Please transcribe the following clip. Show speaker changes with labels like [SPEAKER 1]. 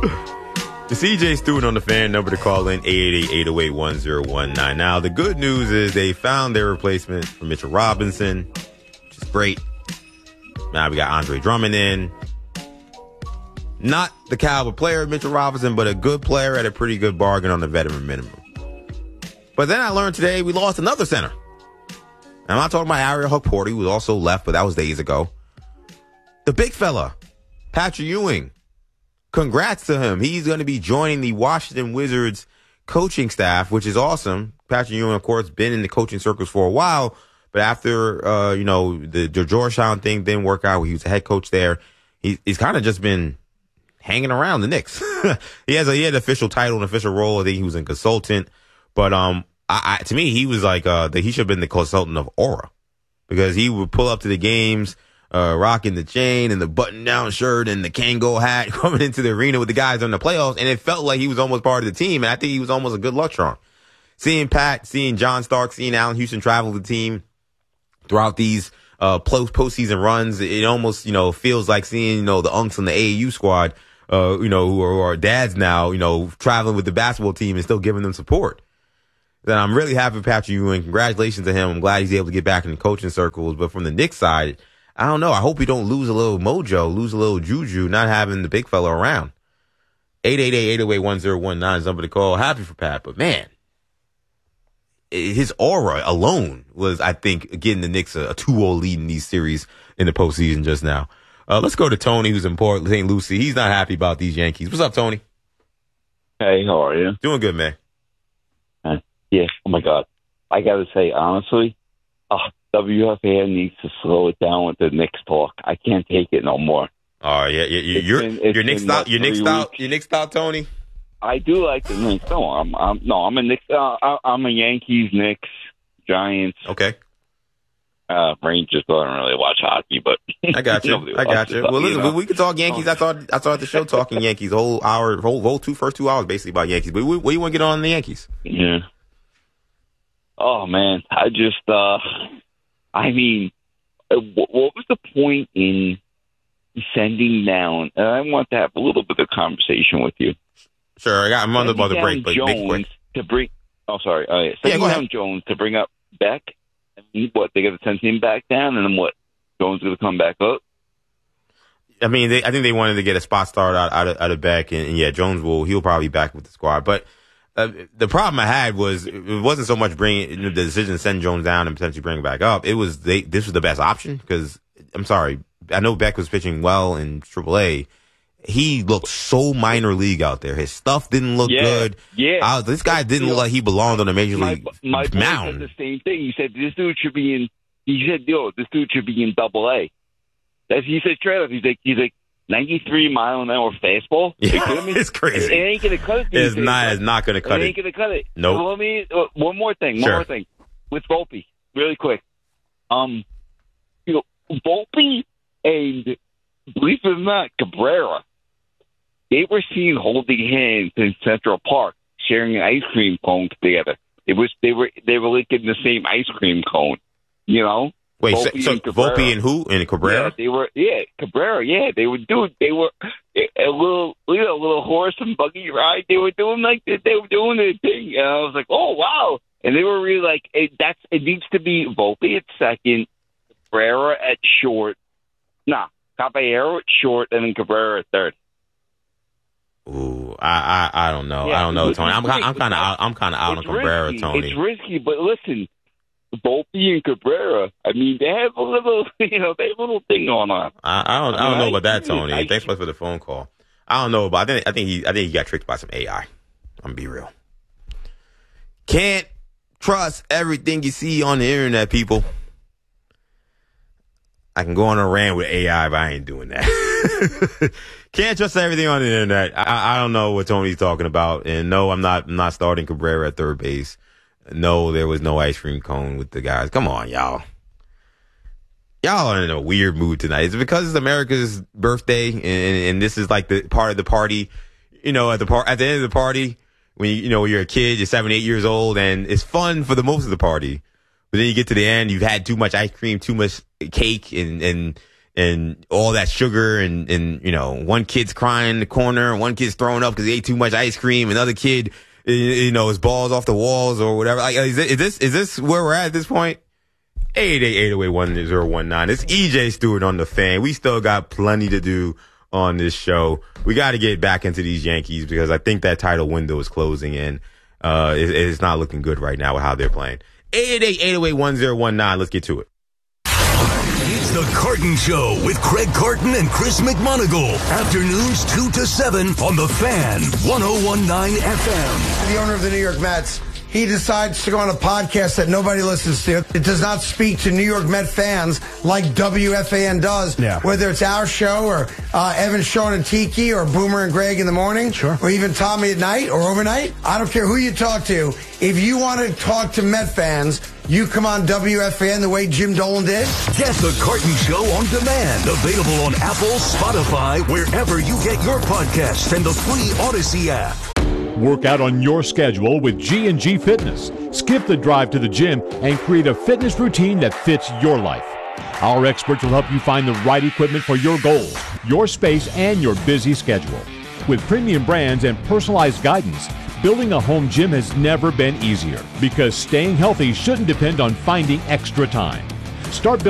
[SPEAKER 1] The CJ Stewart on the fan number to call in, 888-808-1019. Now, the good news is they found their replacement for Mitchell Robinson, which is great. Now we got Andre Drummond in. Not the caliber player, Mitchell Robinson, but a good player at a pretty good bargain on the veteran minimum. But then I learned today we lost another center. I'm not talking about Ariel Hukporti, who was also left, but that was days ago. The big fella, Patrick Ewing. Congrats to him. He's going to be joining the Washington Wizards coaching staff, which is awesome. Patrick Ewing, of course, been in the coaching circles for a while, but after, the Georgetown thing didn't work out, he was a head coach there. He's kind of just been hanging around the Knicks. He had an official title, an official role. I think he was a consultant, but, to me, he was like, he should have been the consultant of Aura, because he would pull up to the games, rocking the chain and the button-down shirt and the Kangol hat, coming into the arena with the guys in the playoffs, and it felt like he was almost part of the team, and I think he was almost a good luck charm. Seeing Pat, seeing John Stark, seeing Allen Houston travel the team throughout these postseason runs, it almost, feels like seeing, the unks on the AAU squad, who are dads now, traveling with the basketball team and still giving them support. Then I'm really happy for Patrick Ewing. Congratulations to him. I'm glad he's able to get back in the coaching circles, but from the Knicks side, I don't know. I hope we don't lose a little mojo, lose a little juju, not having the big fella around. 888-808-1019 is number to call. Happy for Pat, but man, his aura alone was, I think, getting the Knicks a 2-0 lead in these series in the postseason just now. Let's go to Tony, who's in Port St. Lucie. He's not happy about these Yankees. What's up, Tony?
[SPEAKER 2] Hey, how are you?
[SPEAKER 1] Doing good, man.
[SPEAKER 2] Yeah, oh my God. I got to say, honestly, WFAN needs to slow it down with the Knicks talk. I can't take it no more.
[SPEAKER 1] Oh yeah, you're Knicks out, Tony.
[SPEAKER 2] I do like the Knicks. No, I'm a Knicks. I'm a Yankees, Knicks, Giants.
[SPEAKER 1] Okay.
[SPEAKER 2] Rangers don't really watch hockey, but
[SPEAKER 1] I got you. Well, listen, we can talk Yankees. I started the show talking Yankees. Whole first 2 hours basically about Yankees. But what do you want to get on the Yankees?
[SPEAKER 2] Yeah. Oh man, I just. What was the point in sending down? And I want to have a little bit of conversation with you.
[SPEAKER 1] Sure, I'm on the break, but
[SPEAKER 2] Jones
[SPEAKER 1] make it quick.
[SPEAKER 2] To bring. Oh, sorry. Sending down Jones to bring up Beck. And what, they got to send him back down, and then what? Jones going to come back up?
[SPEAKER 1] I mean, I think they wanted to get a spot start out of Beck, and yeah, Jones he'll probably be back with the squad, but. The problem I had was it wasn't so much bringing the decision to send Jones down and potentially bring him back up. It was this was the best option because I'm sorry, I know Beck was pitching well in AAA. He looked so minor league out there. His stuff didn't look good.
[SPEAKER 2] Yeah,
[SPEAKER 1] this guy didn't look like he belonged on a major league
[SPEAKER 2] mound.
[SPEAKER 1] My
[SPEAKER 2] said the same thing. He said this dude should be in. He said, this dude should be in AA. He said straight up. He's like. 93-mile-an-hour fastball?
[SPEAKER 1] Yeah, it's crazy.
[SPEAKER 2] It ain't going to cut it.
[SPEAKER 1] It's not going to cut it.
[SPEAKER 2] It ain't going to cut it.
[SPEAKER 1] Nope.
[SPEAKER 2] So let me, one more thing. With Volpe, really quick. Volpe and, believe it or not, Cabrera, they were seen holding hands in Central Park, sharing an ice cream cone together. They were like in the same ice cream cone,
[SPEAKER 1] Wait, so Volpe and who? And Cabrera?
[SPEAKER 2] Yeah, Cabrera, yeah. They were a little horse and buggy ride. They were doing they were doing their thing. And I was like, oh, wow. And they were really like, it needs to be Volpe at second, Cabrera at short. Caballero at short, and then Cabrera at third.
[SPEAKER 1] Ooh, I don't know. Yeah, I don't know, Tony. I'm kind of out on Cabrera, Tony.
[SPEAKER 2] It's risky, but listen. Volpe and Cabrera, I mean, they have a little, they have a little thing going on.
[SPEAKER 1] I don't know about that, Tony. Thanks for the phone call. I don't know, but I think he got tricked by some AI. I'm gonna be real. Can't trust everything you see on the internet, people. I can go on a rant with AI, but I ain't doing that. Can't trust everything on the internet. I don't know what Tony's talking about, and no, I'm not starting Cabrera at third base. No, there was no ice cream cone with the guys. Come on, y'all. Y'all are in a weird mood tonight. Is it because it's America's birthday and this is like the part of the party, at the end of the party when you're a kid, you're 7, 8 years old, and it's fun for the most of the party. But then you get to the end, you've had too much ice cream, too much cake, and and all that sugar and, one kid's crying in the corner, one kid's throwing up because he ate too much ice cream, another kid, his balls off the walls or whatever. Like, is this where we're at this point? 888-808-1019. It's EJ Stewart on the Fan. We still got plenty to do on this show. We got to get back into these Yankees because I think that title window is closing in. It's not looking good right now with how they're playing. 888-808-1019. Let's get to it.
[SPEAKER 3] It's the Carton Show with Craig Carton and Chris McMonagle. Afternoons 2 to 7 on the Fan, 101.9 FM.
[SPEAKER 4] The owner of the New York Mets, he decides to go on a podcast that nobody listens to. It does not speak to New York Met fans like WFAN does. Yeah. Whether it's our show or Evan, Sean, and Tiki or Boomer and Greg in the morning. Sure. Or even Tommy at night or overnight. I don't care who you talk to. If you want to talk to Met fans, you come on WFAN the way Jim Dolan did.
[SPEAKER 3] Get the Carton Show on demand. Available on Apple, Spotify, wherever you get your podcasts, and the free Odyssey app.
[SPEAKER 5] Work out on your schedule with G&G Fitness. Skip the drive to the gym and create a fitness routine that fits your life. Our experts will help you find the right equipment for your goals, your space, and your busy schedule. With premium brands and personalized guidance, building a home gym has never been easier because staying healthy shouldn't depend on finding extra time. Start building